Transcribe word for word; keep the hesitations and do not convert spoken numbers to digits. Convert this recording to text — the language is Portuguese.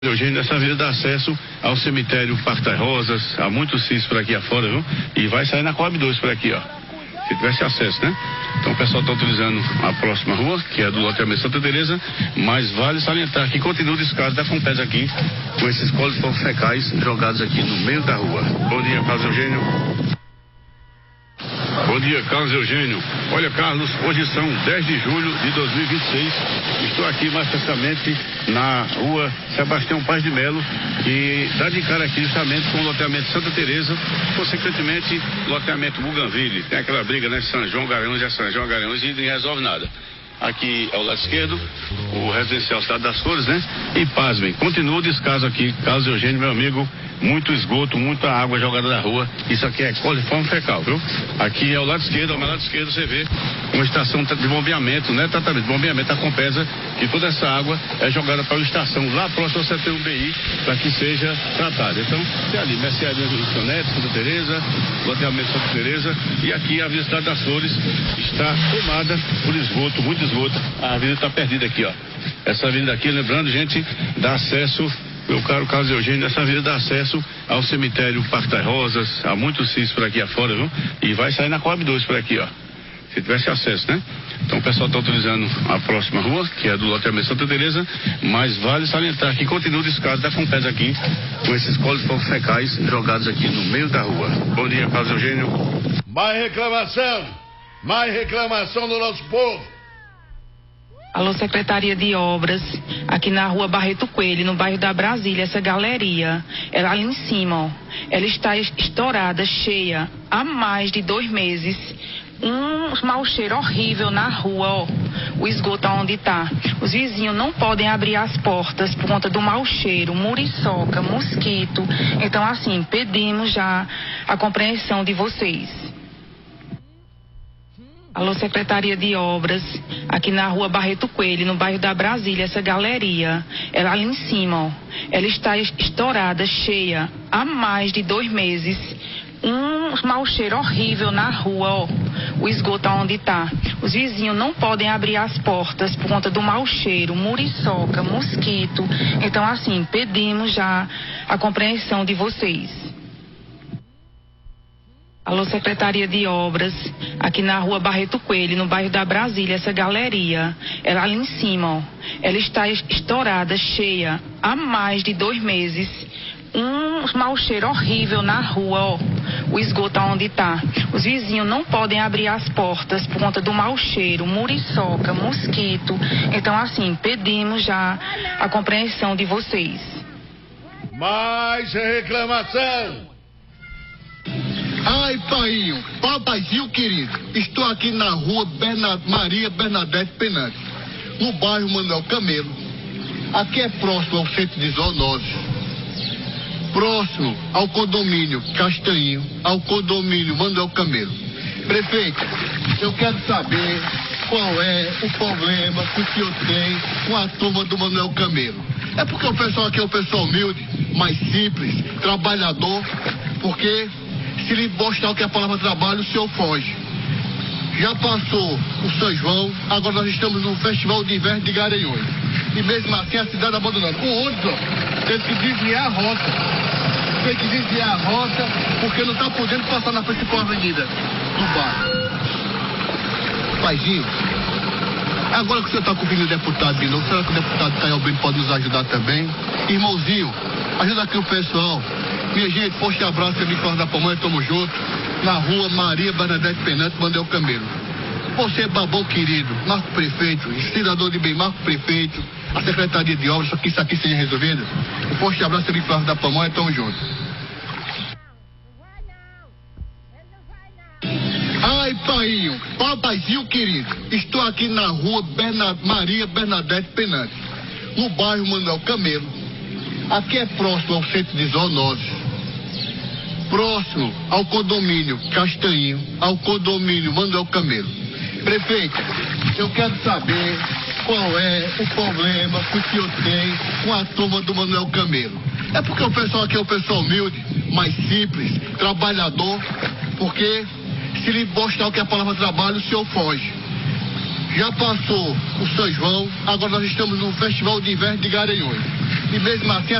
Eugênio, essa avenida dá acesso ao cemitério Parque das Rosas, há muitos cis por aqui afora, viu? E vai sair na Coab dois por aqui, ó. Se tivesse acesso, né? Então o pessoal está utilizando a próxima rua, que é do loteamento Santa Teresa, mas vale salientar que continua o descaso da Compes aqui, com esses coliformes fecais jogados aqui no meio da rua. Bom dia, Carlos Eugênio. Bom dia, Carlos Eugênio. Olha, Carlos, hoje são dez de julho de dois mil e vinte e seis. Estou aqui mais precisamente na rua Sebastião Paz de Melo, que dá de cara aqui justamente com o loteamento Santa Teresa, consequentemente loteamento Bougainville. Tem aquela briga, né? São João Garanhuns é São João Garanhuns e ninguém resolve nada. Aqui ao lado esquerdo, o residencial Cidade das Cores, né? E pasmem, continua o descaso aqui, Carlos Eugênio, meu amigo, muito esgoto, muita água jogada na rua. Isso aqui é coliforme fecal, viu? Aqui ao lado esquerdo, ao meu lado esquerdo, você vê uma estação de bombeamento, né? Tratamento de bombeamento da Compesa, que toda essa água é jogada para uma estação lá próximo ao C T U B I, para que seja tratada. Então, tem ali, Mercearia Neto, Santa Teresa, loteamento Santa Teresa, e aqui a Avenida Cidade das Flores está tomada por esgoto, muito esgoto. A avenida está perdida aqui, ó. Essa avenida aqui, lembrando, gente, dá acesso, meu caro Carlos Eugênio, essa avenida dá acesso ao cemitério Parque das Rosas, há muitos cis por aqui afora, viu? E vai sair na Coab dois por aqui, ó. Se tivesse acesso, né? Então o pessoal está utilizando a próxima rua, que é do loteamento Santa Teresa, mas vale salientar que continua o descaso da Compes aqui, com esses coliformes fecais jogados aqui no meio da rua. Bom dia, Carlos Eugênio. Mais reclamação, mais reclamação do nosso povo. Alô, Secretaria de Obras, aqui na rua Barreto Coelho, no bairro da Brasília, essa galeria, ela ali em cima, ó, ela está estourada, cheia, há mais de dois meses, um mau cheiro horrível na rua, ó, o esgoto onde está. Os vizinhos não podem abrir as portas por conta do mau cheiro, muriçoca, mosquito. Então, assim, pedimos já a compreensão de vocês. Alô, Secretaria de Obras, aqui na rua Barreto Coelho, no bairro da Brasília, essa galeria, ela ali em cima, ó, ela está estourada, cheia, há mais de dois meses, um mau cheiro horrível na rua, ó, o esgoto onde está. Os vizinhos não podem abrir as portas por conta do mau cheiro, muriçoca, mosquito. Então, assim, pedimos já a compreensão de vocês. Alô, Secretaria de Obras, aqui na rua Barreto Coelho, no bairro da Brasília, essa galeria, ela ali em cima, ó, ela está estourada, cheia, há mais de dois meses, um mau cheiro horrível na rua, ó, o esgoto onde está. Os vizinhos não podem abrir as portas por conta do mau cheiro, muriçoca, mosquito. Então, assim, pedimos já a compreensão de vocês. Mais reclamação. Ai, painho, papaizinho querido, estou aqui na rua Bernad... Maria Bernadette Penante, no bairro Manuel Camelo. Aqui é próximo ao centro de zoonoses, próximo ao condomínio Castanhinho, ao condomínio Manuel Camelo. Prefeito, eu quero saber qual é o problema que o senhor tem com a turma do Manuel Camelo. É porque o pessoal aqui é um pessoal humilde, mais simples, trabalhador, porque se lhe mostrar o que é a palavra trabalho, o senhor foge. Já passou o São João, agora nós estamos no Festival de Inverno de Garanhuns. E mesmo assim a cidade abandonando. O ônibus, ó, teve que desviar a rota. Tem que desviar a rota porque não está podendo passar na principal avenida do bairro. Paizinho, agora que o senhor está com o filho do deputado de novo, será que o deputado Caio Brito pode nos ajudar também? Irmãozinho, ajuda aqui o pessoal. Minha gente, forte abraço, amigo da Pamonha, tamo junto. Na rua Maria Bernadette Penante, Manuel Camelo. Você, babão querido, Marco Prefeito, cidadão de bem, Marco Prefeito, a Secretaria de Obras, só que isso aqui seja resolvido. Um forte abraço, amigo da Pamonha, tamo junto. Ai, painho, papaizinho querido, estou aqui na rua Bernad... Maria Bernadette Penante, no bairro Manuel Camelo. Aqui é próximo ao centro de zoonoses, próximo ao condomínio Castanhinho, ao condomínio Manuel Camelo. Prefeito, eu quero saber qual é o problema que o senhor tem com a turma do Manuel Camelo. É porque o pessoal aqui é um pessoal humilde, mais simples, trabalhador, porque se lhe mostrar o que é a palavra trabalho, o senhor foge. Já passou o São João, agora nós estamos no Festival de Inverno de Garanhuns. e mesmo assim